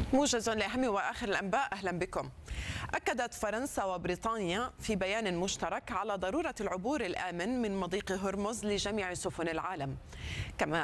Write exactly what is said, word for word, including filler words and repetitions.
موجز لأهم وآخر الأنباء، أهلا بكم. أكدت فرنسا وبريطانيا في بيان مشترك على ضرورة العبور الآمن من مضيق هرمز لجميع سفن العالم. كما